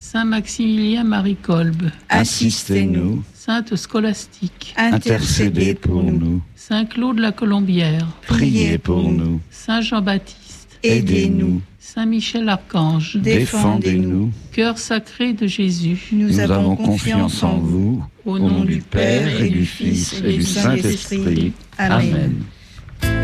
Saint Maximilien Marie Kolb, assistez-nous. Sainte Scolastique, Intercédez pour nous. Saint Claude la Colombière, Priez pour nous. Saint Jean-Baptiste, Aidez-nous. Saint Michel Archange, Défendez-nous. Cœur sacré de Jésus, Nous avons confiance en vous. au Au nom du Père et du Fils et du Saint-Esprit. Amen.